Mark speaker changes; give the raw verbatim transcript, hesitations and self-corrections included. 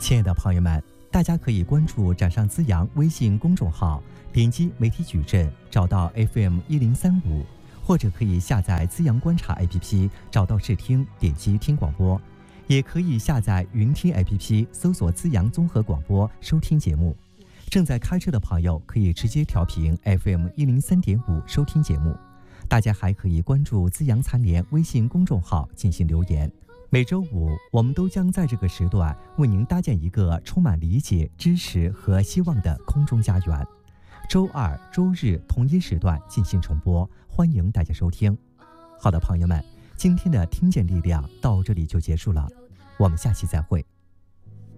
Speaker 1: 亲爱的朋友们，大家可以关注“掌上滋阳”微信公众号，点击媒体矩阵，找到 F M 一零三五，或者可以下载滋阳观察 A P P， 找到试听，点击听广播，也可以下载云听 A P P， 搜索滋阳综合广播收听节目。正在开车的朋友可以直接调频 F M 一零三点五收听节目。大家还可以关注滋阳残联微信公众号进行留言。每周五，我们都将在这个时段为您搭建一个充满理解、支持和希望的空中家园。周二、周日同一时段进行重播，欢迎大家收听。好的，朋友们，今天的听见力量到这里就结束了，我们下期再会。